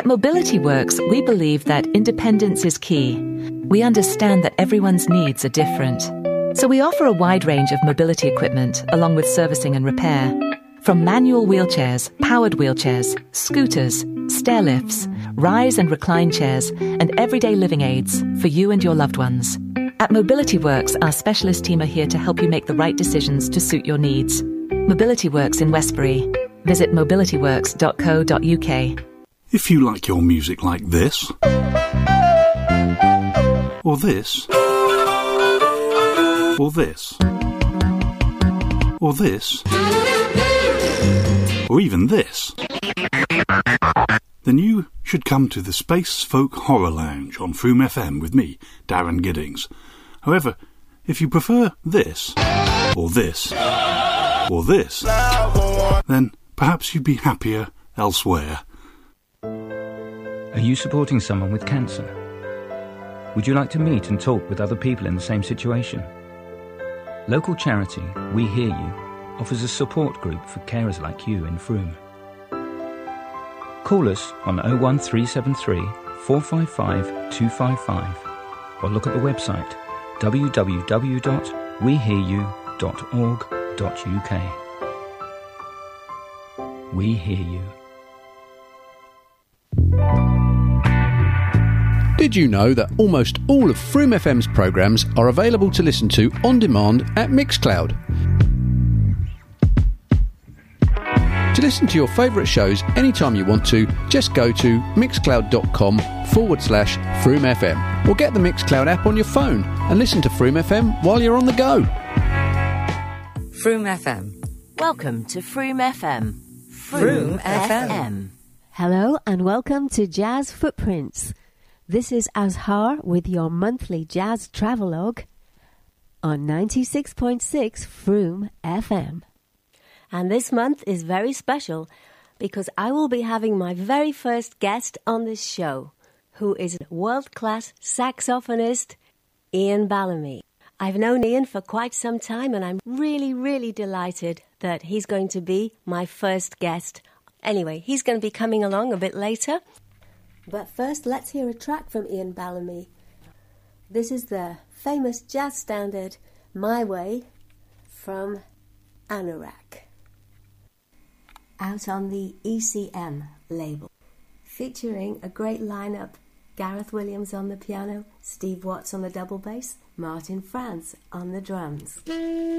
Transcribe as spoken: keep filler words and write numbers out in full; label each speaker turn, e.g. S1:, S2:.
S1: At Mobility Works, we believe that independence is key. We understand that everyone's needs are different. So we offer a wide range of mobility equipment along with servicing and repair. From manual wheelchairs, powered wheelchairs, scooters, stair lifts, rise and recline chairs, and everyday living aids for you and your loved ones. At Mobility Works, our specialist team are here to help you make the right decisions to suit your needs. Mobility Works in Westbury. Visit mobility works dot co dot uk.
S2: If you like your music like this, or this, or this, or this, or even this, then you should come to the Space Folk Horror Lounge on Froome F M with me, Darren Giddings. However, if you prefer this, or this, or this, then perhaps you'd be happier elsewhere.
S3: Are you supporting someone with cancer? Would you like to meet and talk with other people in the same situation? Local charity We Hear You offers a support group for carers like you in Froome. Call us on oh one three seven three, four five five, two five five or look at the website w w w dot we hear you dot org dot u k. We hear you.
S4: Did you know that almost all of Froome F M's programmes are available to listen to on demand at Mixcloud? To listen to your favourite shows anytime you want to, just go to mixcloud.com forward slash Froome F M or get the Mixcloud app on your phone and listen to Froome F M while you're on the go.
S5: Froome F M.
S6: Welcome to Froome F M.
S5: Froome F M.
S7: Hello and welcome to Jazz Footprints. This is Azhar with your monthly jazz travelogue on ninety-six point six Froome F M. And this month is very special because I will be having my very first guest on this show, who is world-class saxophonist Ian Ballamy. I've known Ian for quite some time and I'm really, really delighted that he's going to be my first guest. Anyway, he's going to be coming along a bit later. But first, let's hear a track from Ian Ballamy. This is the famous jazz standard, My Way, from Anorak, out on the E C M label, featuring a great lineup: Gareth Williams on the piano, Steve Watts on the double bass, Martin Franz on the drums.